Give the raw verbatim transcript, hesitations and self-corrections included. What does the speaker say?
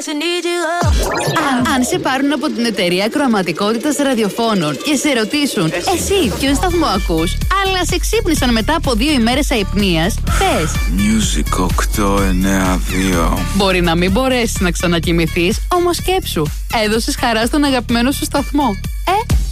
Αν, αν σε πάρουν από την εταιρεία ακροαματικότητας ραδιοφώνων και σε ρωτήσουν εσύ, εσύ ποιον σταθμό ακούς, αλλά σε ξύπνησαν μετά από δύο ημέρες αϊπνίας, πες Music οκτώ εννέα δύο. Μπορεί να μην μπορέσεις να ξανακοιμηθείς, όμως σκέψου, έδωσες χαρά στον αγαπημένο σου σταθμό. Ε,